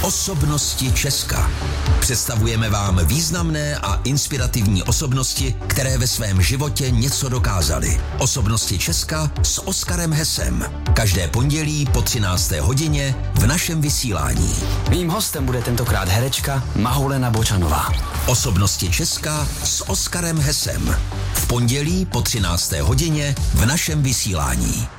Osobnosti Česka. Představujeme vám významné a inspirativní osobnosti, které ve svém životě něco dokázaly. Osobnosti Česka s Oskarem Hesem. Každé pondělí po 13. hodině v našem vysílání. Mým hostem bude tentokrát herečka Mahulena Bočanová. Osobnosti Česka s Oskarem Hesem. V pondělí po 13. hodině v našem vysílání.